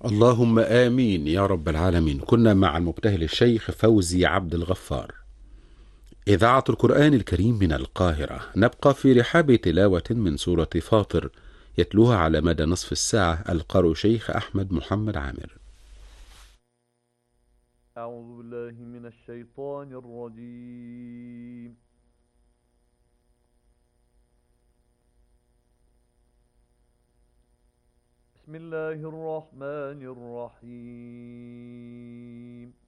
اللهم آمين يا رب العالمين. كنا مع المبتهل الشيخ فوزي عبد الغفار. إذاعة القرآن الكريم من القاهرة، نبقى في رحاب تلاوة من سورة فاطر، يتلوها على مدى نصف الساعة القارئ شيخ أحمد محمد عامر. أعوذ بالله من الشيطان الرجيم. بسم الله الرحمن الرحيم.